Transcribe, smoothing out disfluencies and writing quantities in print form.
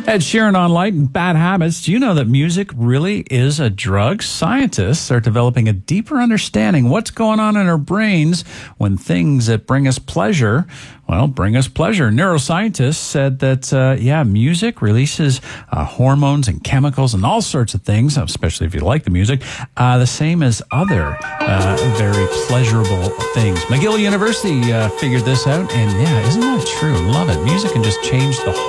Ed Sheeran on Light and Bad Habits. Do you know that music really is a drug? Scientists are developing a deeper understanding what's going on in our brains when things that bring us pleasure, bring us pleasure. Neuroscientists said that, music releases hormones and chemicals and all sorts of things, especially if you like the music, the same as other very pleasurable things. McGill University figured this out, and isn't that true? Love it. Music can just change the whole